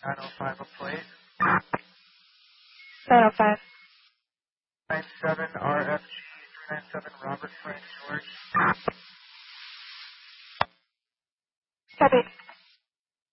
905 a plate. 905. 97 RFG 397 Robert Frank George. Copy.